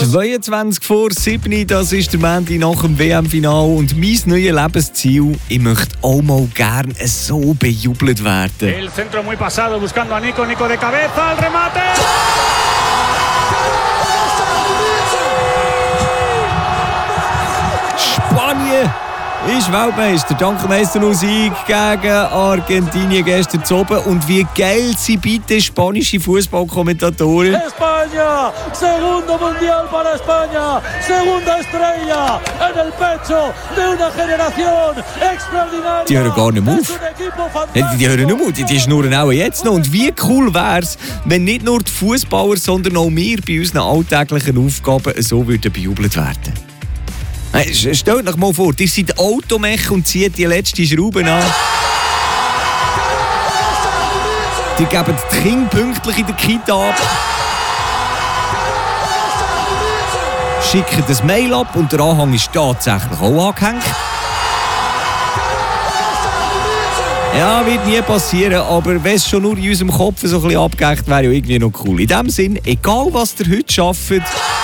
22:07, das ist der Montag nach dem WM-Final und mein neues Lebensziel, ich möchte auch mal gerne so bejubelt werden. El centro muy pasado buscando a Nico de cabeza, el remate. Spanien ist Weltmeister. Dank dem 1:0-Sieg gegen Argentinien gestern oben. Und wie geil sind bitte spanische Fußballkommentatoren? España, segundo mundial para España, segunda estrella en el pecho de una generación extraordinaria. Die hören gar nicht auf. Die hören nicht auf, die schnurren auch jetzt noch. Und wie cool wäre es, wenn nicht nur die Fußballer, sondern auch wir bei unseren alltäglichen Aufgaben so würden bejubelt werden. Stellt euch mal vor, ihr seid Automech und zieht die letzte Schraube an. Die geben die Kinder pünktlich in der Kita ab. Schicken das Mail ab und der Anhang ist tatsächlich auch angehängt. Ja, wird nie passieren, aber wenn es schon nur in unserem Kopf so ein bisschen abgehängt wäre, ja irgendwie noch cool. In dem Sinn, egal was ihr heute arbeitet,